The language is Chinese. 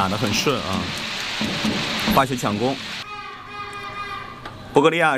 打得很顺啊，发球抢攻。博格利亚